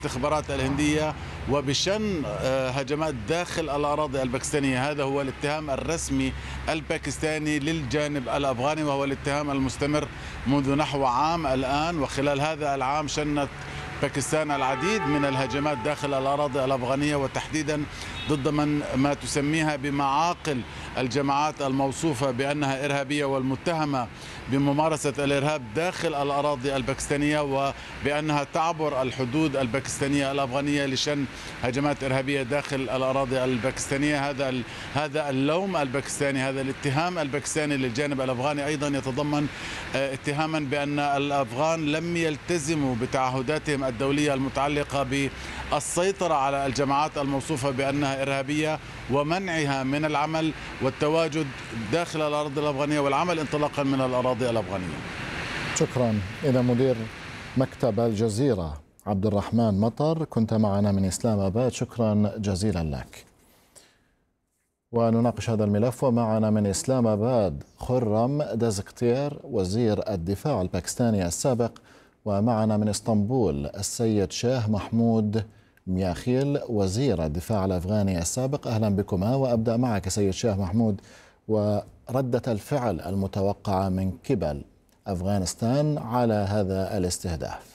الاستخبارات الهندية وبشن هجمات داخل الأراضي الباكستانية. هذا هو الاتهام الرسمي الباكستاني للجانب الأفغاني، وهو الاتهام المستمر منذ نحو عام الآن. وخلال هذا العام شنت باكستان العديد من الهجمات داخل الأراضي الأفغانية، وتحديدا ضد ما تسميها بمعاقل الجماعات الموصوفة بأنها إرهابية والمتهمة بممارسة الإرهاب داخل الأراضي الباكستانية، وبأنها تعبر الحدود الباكستانية الأفغانية لشن هجمات إرهابية داخل الأراضي الباكستانية. هذا اللوم الباكستاني، هذا الاتهام الباكستاني للجانب الأفغاني أيضا يتضمن اتهاما بأن الأفغان لم يلتزموا بتعهداتهم الدولية المتعلقة بالسيطرة على الجماعات الموصوفة بأنها إرهابية ومنعها من العمل والتواجد داخل الأراضي الأفغانية والعمل انطلاقا من الأراضي الأفغانية. شكرا. إلى مدير مكتب الجزيرة عبد الرحمن مطر، كنت معنا من إسلام آباد، شكرا جزيلا لك. ونناقش هذا الملف ومعنا من إسلام آباد خرم دزقتير وزير الدفاع الباكستاني السابق، ومعنا من اسطنبول السيد شاه محمود مياخيل وزير الدفاع الأفغاني السابق. أهلا بكما، وأبدأ معك سيد شاه محمود، وردة الفعل المتوقعة من قبل أفغانستان على هذا الاستهداف.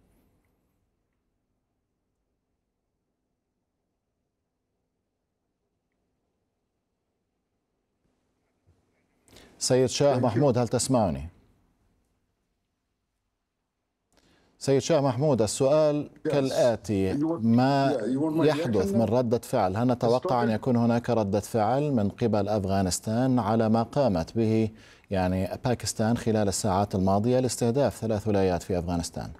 سيد شاه محمود، هل تسمعني؟ سيد شاه محمود، السؤال كالآتي: ما يحدث من ردة فعل؟ هل نتوقع أن يكون هناك ردة فعل من قبل أفغانستان على ما قامت به باكستان خلال الساعات الماضية لاستهداف 3 ولايات في أفغانستان؟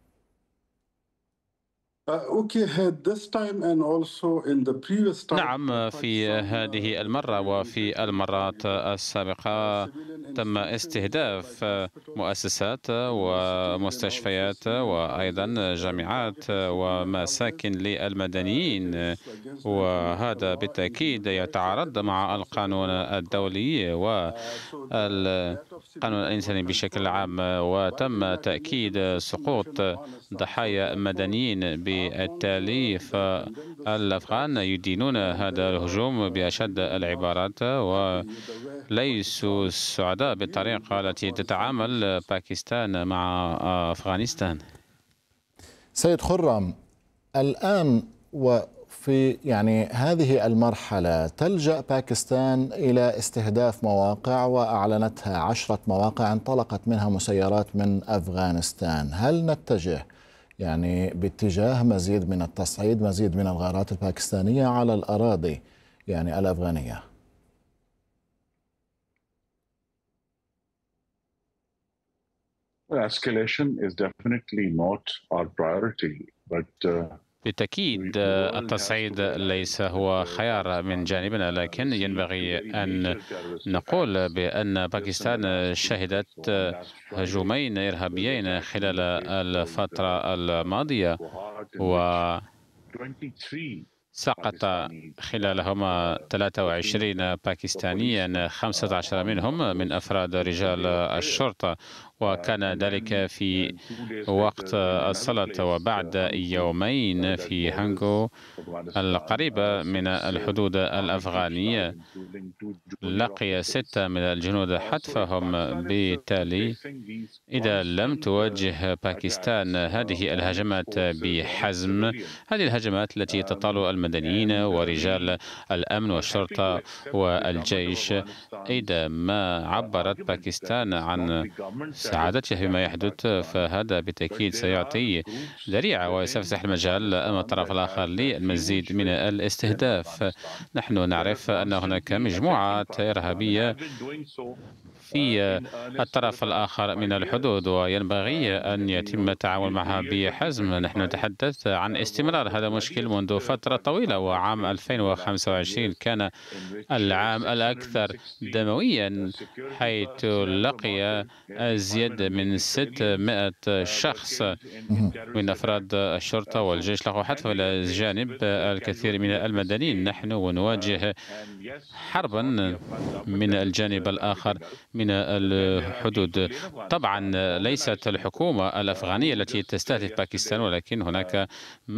نعم، في هذه المرة وفي المرات السابقة تم استهداف مؤسسات ومستشفيات وأيضا جامعات ومساكن للمدنيين، وهذا بالتأكيد يتعارض مع القانون الدولي والقانون الإنساني بشكل عام. وتم تأكيد سقوط ضحايا مدنيين. بالتالي فالأفغان يدينون هذا الهجوم بأشد العبارات وليسوا سعداء بالطريقة التي تتعامل باكستان مع أفغانستان. سيد خرم، الآن وفي هذه المرحلة تلجأ باكستان إلى استهداف مواقع، وأعلنتها 10 مواقع انطلقت منها مسيرات من أفغانستان. هل نتجه باتجاه مزيد من التصعيد، مزيد من الغارات الباكستانية على الأراضي الأفغانية؟ بالتأكيد التصعيد ليس هو خيار من جانبنا، لكن ينبغي أن نقول بأن باكستان شهدت هجومين إرهابيين خلال الفترة الماضية، سقط خلالهما 23 باكستانيا، 15 منهم من أفراد رجال الشرطة، وكان ذلك في وقت الصلاة وبعد يومين في هانغو القريبة من الحدود الأفغانية. لقي 6 من الجنود حتفهم. بالتالي إذا لم توجه باكستان هذه الهجمات بحزم، هذه الهجمات التي تطال المدنيين ورجال الأمن والشرطة والجيش، إذا ما عبرت باكستان عن سعادتها بما يحدث، فهذا بالتأكيد سيعطي ذريعة وسيفتح المجال أمام الطرف الآخر للمزيد من الاستهداف. نحن نعرف أن هناك مجموعات إرهابية في الطرف الآخر من الحدود، وينبغي أن يتم التعامل معها بحزم. نحن نتحدث عن استمرار هذا المشكل منذ فترة طويلة، وعام 2025 كان العام الأكثر دمويا، حيث لقي أزيد من 600 شخص من أفراد الشرطة والجيش له حتف إلى جانب الكثير من المدنيين. نحن نواجه حربا من الجانب الآخر من الحدود. طبعا ليست الحكومة الأفغانية التي تستهدف باكستان، ولكن هناك